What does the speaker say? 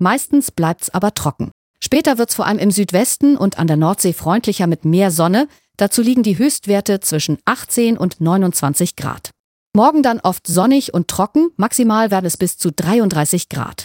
meistens bleibt's aber trocken. Später wird's vor allem im Südwesten und an der Nordsee freundlicher mit mehr Sonne. Dazu liegen die Höchstwerte zwischen 18 und 29 Grad. Morgen dann oft sonnig und trocken, maximal werden es bis zu 33 Grad.